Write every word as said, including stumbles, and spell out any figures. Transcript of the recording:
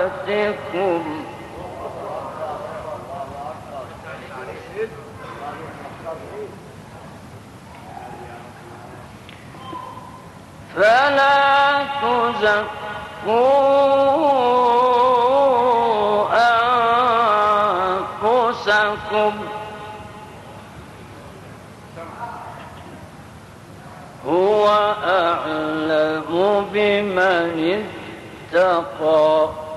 صلاتكم فلا تزكوا أنفسكم هو أعلم بمن اتقى